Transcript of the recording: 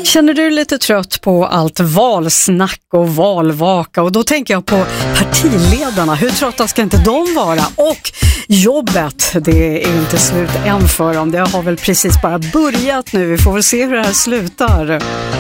Känner du lite trött på allt valsnack och valvaka? Och då tänker jag på partiledarna. Hur trötta ska inte de vara? Och jobbet, det är inte slut än för dem. Det har väl precis bara börjat nu. Vi får väl se hur det här slutar.